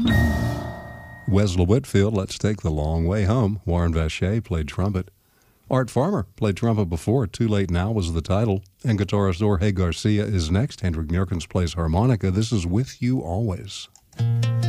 Wesley Whitfield, Let's Take the Long Way Home. Warren Vacher played trumpet. Art Farmer played trumpet before. Too Late Now was the title. And guitarist Jorge Garcia is next. Hendrik Nierkens plays harmonica. This is With You Always.